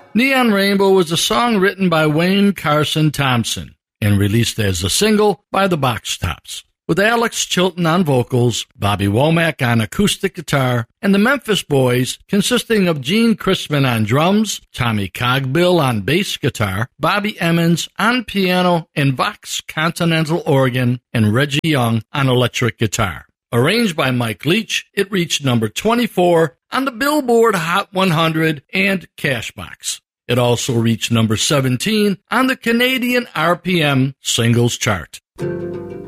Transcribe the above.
Neon Rainbow was a song written by Wayne Carson Thompson and released as a single by the Box Tops, with Alex Chilton on vocals, Bobby Womack on acoustic guitar, and the Memphis Boys, consisting of Gene Crispin on drums, Tommy Cogbill on bass guitar, Bobby Emmons on piano and Vox Continental organ, and Reggie Young on electric guitar. Arranged by Mike Leach, it reached number 24 on the Billboard Hot 100 and Cashbox. It also reached number 17 on the Canadian RPM Singles Chart.